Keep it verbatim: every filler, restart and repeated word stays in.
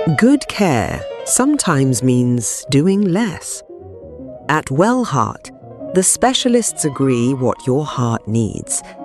Good care sometimes means doing less. At Wellheart, the specialists agree what your heart needs